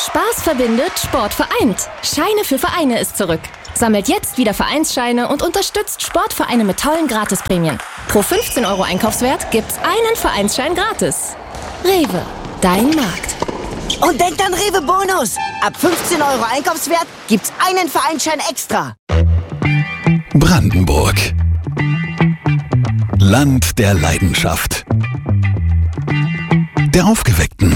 Spaß verbindet, Sport vereint. Scheine für Vereine ist zurück. Sammelt jetzt wieder Vereinsscheine und unterstützt Sportvereine mit tollen Gratisprämien. Pro 15 € Einkaufswert gibt's einen Vereinsschein gratis. Rewe, dein Markt. Und denkt an Rewe Bonus. Ab 15 € Einkaufswert gibt's einen Vereinsschein extra. Brandenburg. Land der Leidenschaft. Der Aufgeweckten.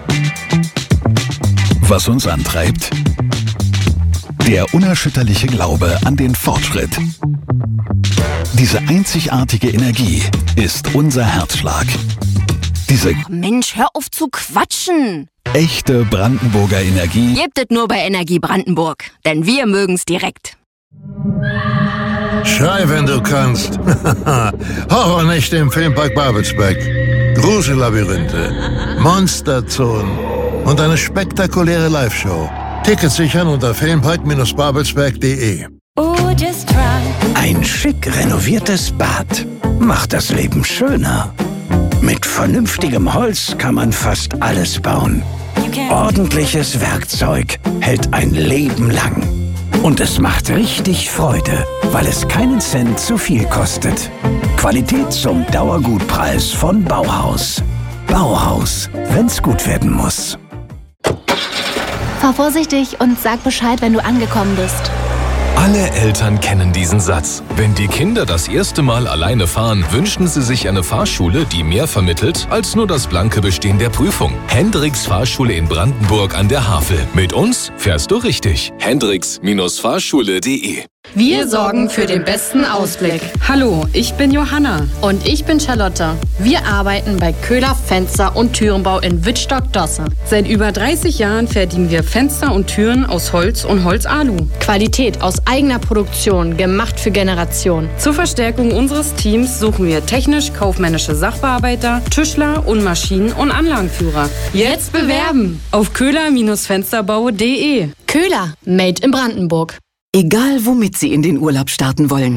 Was uns antreibt? Der unerschütterliche Glaube an den Fortschritt. Diese einzigartige Energie ist unser Herzschlag. Diese Mensch, hör auf zu quatschen! Echte Brandenburger Energie Gebt es nur bei Energie Brandenburg, denn wir mögen's direkt. Schrei, wenn du kannst. Horrornächte im Filmpark Babelsberg. Grusellabyrinthe, Monsterzonen und eine spektakuläre Live-Show. Tickets sichern unter filmpark-babelsberg.de. Ein schick renoviertes Bad macht das Leben schöner. Mit vernünftigem Holz kann man fast alles bauen. Ordentliches Werkzeug hält ein Leben lang. Und es macht richtig Freude, weil es keinen Cent zu viel kostet. Qualität zum Dauergutpreis von Bauhaus. Bauhaus, wenn's gut werden muss. Fahr vorsichtig und sag Bescheid, wenn du angekommen bist. Alle Eltern kennen diesen Satz. Wenn die Kinder das erste Mal alleine fahren, wünschen sie sich eine Fahrschule, die mehr vermittelt als nur das blanke Bestehen der Prüfung. Hendricks Fahrschule in Brandenburg an der Havel. Mit uns fährst du richtig. Hendricks-Fahrschule.de. Wir sorgen für den besten Ausblick. Hallo, ich bin Johanna. Und ich bin Charlotte. Wir arbeiten bei Köhler Fenster- und Türenbau in Wittstock-Dosse. Seit über 30 Jahren fertigen wir Fenster und Türen aus Holz und Holzalu. Qualität aus eigener Produktion, gemacht für Generationen. Zur Verstärkung unseres Teams suchen wir technisch-kaufmännische Sachbearbeiter, Tischler und Maschinen- und Anlagenführer. Jetzt bewerben auf köhler-fensterbau.de. Köhler, made in Brandenburg. Egal, womit Sie in den Urlaub starten wollen.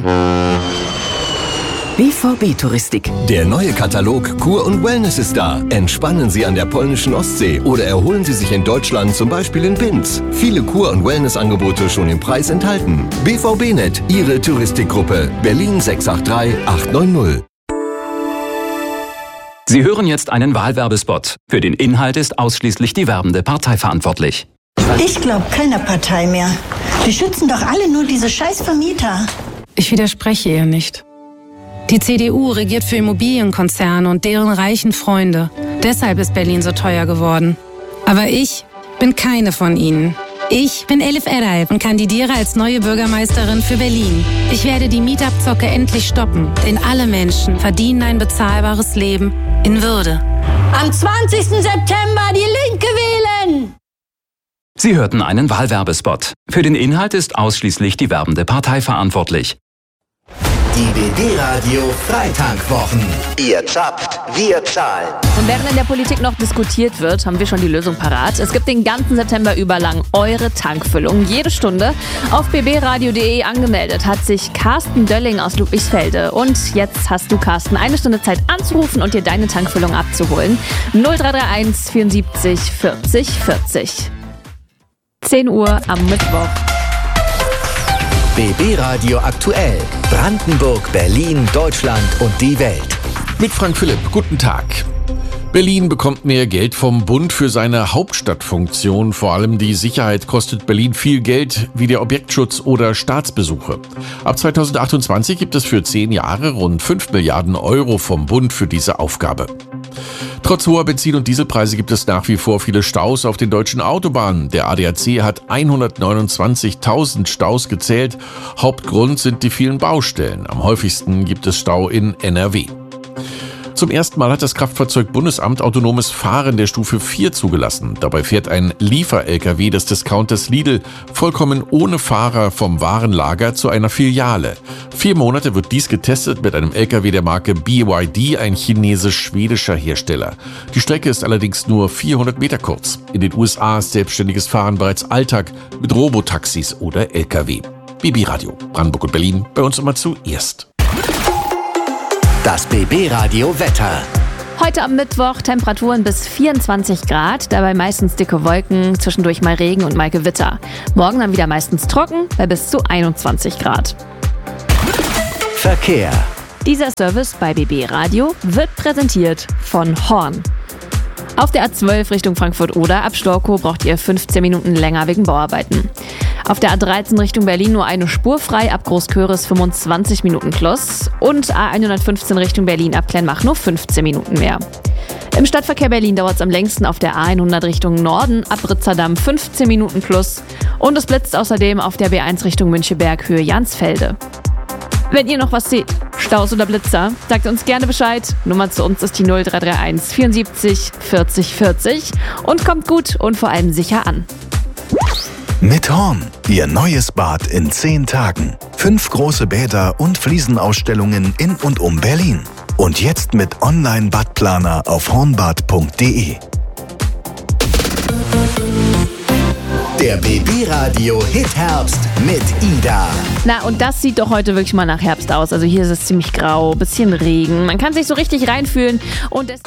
BVB Touristik. Der neue Katalog Kur und Wellness ist da. Entspannen Sie an der polnischen Ostsee oder erholen Sie sich in Deutschland, zum Beispiel in Binz. Viele Kur- und Wellnessangebote schon im Preis enthalten. BVB-Net, Ihre Touristikgruppe. Berlin 683 890. Sie hören jetzt einen Wahlwerbespot. Für den Inhalt ist ausschließlich die werbende Partei verantwortlich. Ich glaube keiner Partei mehr. Die schützen doch alle nur diese scheiß Vermieter. Ich widerspreche ihr nicht. Die CDU regiert für Immobilienkonzerne und deren reichen Freunde. Deshalb ist Berlin so teuer geworden. Aber ich bin keine von ihnen. Ich bin Elif Eray und kandidiere als neue Bürgermeisterin für Berlin. Ich werde die Mietabzocke endlich stoppen, denn alle Menschen verdienen ein bezahlbares Leben in Würde. Am 20. September die Linke wählen! Sie hörten einen Wahlwerbespot. Für den Inhalt ist ausschließlich die werbende Partei verantwortlich. Die BB-Radio Freitankwochen. Ihr zappt, wir zahlen. Und während in der Politik noch diskutiert wird, haben wir schon die Lösung parat. Es gibt den ganzen September über lang eure Tankfüllung. Jede Stunde. Auf bbradio.de angemeldet hat sich Carsten Dölling aus Ludwigsfelde. Und jetzt hast du, Carsten, eine Stunde Zeit anzurufen und dir deine Tankfüllung abzuholen. 0331 74 40 40. 10 Uhr am Mittwoch. BB Radio aktuell. Brandenburg, Berlin, Deutschland und die Welt. Mit Frank Philipp, guten Tag. Berlin bekommt mehr Geld vom Bund für seine Hauptstadtfunktion. Vor allem die Sicherheit kostet Berlin viel Geld, wie der Objektschutz oder Staatsbesuche. Ab 2028 gibt es für 10 Jahre rund 5 Milliarden Euro vom Bund für diese Aufgabe. Trotz hoher Benzin- und Dieselpreise gibt es nach wie vor viele Staus auf den deutschen Autobahnen. Der ADAC hat 129.000 Staus gezählt. Hauptgrund sind die vielen Baustellen. Am häufigsten gibt es Stau in NRW. Zum ersten Mal hat das Kraftfahrzeug-Bundesamt autonomes Fahren der Stufe 4 zugelassen. Dabei fährt ein Liefer-LKW des Discounters Lidl vollkommen ohne Fahrer vom Warenlager zu einer Filiale. 4 Monate wird dies getestet mit einem LKW der Marke BYD, ein chinesisch-schwedischer Hersteller. Die Strecke ist allerdings nur 400 Meter kurz. In den USA ist selbstständiges Fahren bereits Alltag mit Robotaxis oder LKW. BB Radio, Brandenburg und Berlin, bei uns immer zuerst. Das BB Radio Wetter. Heute am Mittwoch Temperaturen bis 24 Grad, dabei meistens dicke Wolken, zwischendurch mal Regen und mal Gewitter. Morgen dann wieder meistens trocken, bei bis zu 21 Grad. Verkehr. Dieser Service bei BB Radio wird präsentiert von Horn. Auf der A12 Richtung Frankfurt-Oder ab Storkow braucht ihr 15 Minuten länger wegen Bauarbeiten. Auf der A13 Richtung Berlin nur eine Spur frei, ab Großköris 25 Minuten plus. Und A115 Richtung Berlin ab Kleinmach nur 15 Minuten mehr. Im Stadtverkehr Berlin dauert es am längsten auf der A100 Richtung Norden ab Ritzerdamm 15 Minuten plus. Und es blitzt außerdem auf der B1 Richtung Müncheberg Höhe Jansfelde. Wenn ihr noch was seht, Staus oder Blitzer, sagt uns gerne Bescheid. Nummer zu uns ist die 0331 74 40 40 und kommt gut und vor allem sicher an. Mit Horn, Ihr neues Bad in 10 Tagen. 5 große Bäder und Fliesenausstellungen in und um Berlin. Und jetzt mit Online-Badplaner auf hornbad.de. Der BB Radio Hit Herbst mit Ida. Na, und das sieht doch heute wirklich mal nach Herbst aus. Also hier ist es ziemlich grau, bisschen Regen. Man kann sich so richtig reinfühlen und